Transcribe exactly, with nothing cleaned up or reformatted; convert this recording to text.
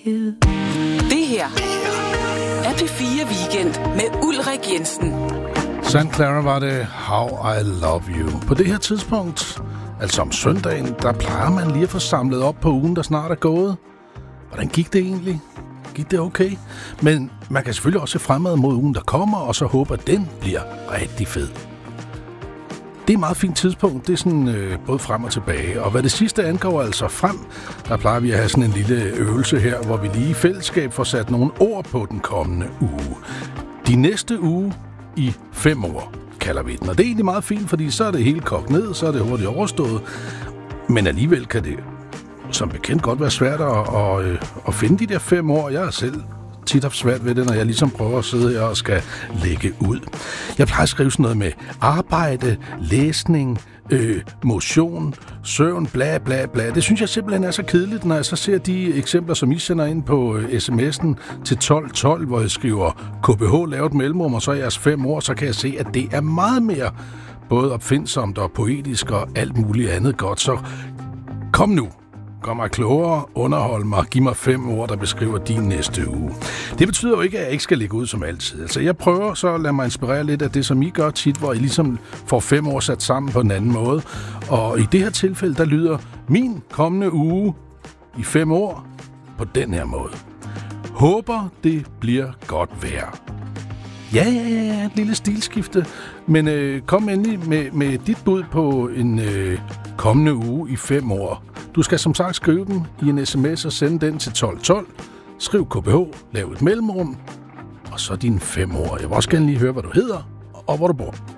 you. Det her er P fire Weekend med Ulrik Jensen. Saint Clara var det How I Love You. På det her tidspunkt, altså om søndagen, der plejer man lige at få samlet op på ugen, der snart er gået. Hvordan gik det egentlig? Gik det okay? Men man kan selvfølgelig også se fremad mod ugen, der kommer, og så håber, at den bliver rigtig fed. Det er et meget fint tidspunkt. Det er sådan øh, både frem og tilbage. Og hvad det sidste angår altså frem, der plejer vi at have sådan en lille øvelse her, hvor vi lige i fællesskab får sat nogle ord på den kommende uge. De næste uge i fem år, kalder vi den. Og det er egentlig meget fint, fordi så er det helt kogt ned, så er det hurtigt overstået. Men alligevel kan det som bekendt godt være svært at, at, at, at finde de der fem år. Jeg har selv tit haft svært ved det, når jeg ligesom prøver at sidde her og skal lægge ud. Jeg plejer at skrive sådan noget med arbejde, læsning, øh, motion, søvn, bla bla bla. Det synes jeg simpelthen er så kedeligt, når jeg så ser de eksempler, som I sender ind på øh, sms'en til tolv tolv, hvor jeg skriver K B H lavet mellemrum, og så jeres fem år, så kan jeg se, at det er meget mere både opfindsomt og poetisk og alt muligt andet godt. Så kom nu. Gør mig klogere, underhold mig, giv mig fem ord, der beskriver din næste uge. Det betyder jo ikke, at jeg ikke skal lægge ud som altid. Altså, jeg prøver så at lade mig inspirere lidt af det, som I gør tit, hvor I ligesom får fem år sat sammen på en anden måde. Og i det her tilfælde, der lyder min kommende uge i fem år på den her måde. Håber, det bliver godt vejr. Ja, ja, ja, ja, et lille stilskifte. Men øh, kom endelig med, med dit bud på en øh, kommende uge i fem år. Du skal som sagt skrive den i en sms og sende den til tolv tolv. Skriv K B H, lav et mellemrum, og så dine fem år. Jeg vil også gerne lige høre, hvad du hedder og hvor du bor.